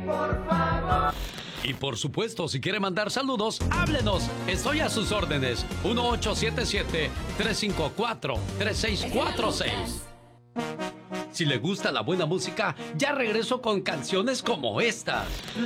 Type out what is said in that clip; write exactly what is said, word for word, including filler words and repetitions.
por favor. Y por supuesto, si quiere mandar saludos, háblenos. Estoy a sus órdenes. uno ocho siete siete, tres cinco cuatro, tres seis cuatro seis. Si le gusta la buena música, ya regreso con canciones como estas.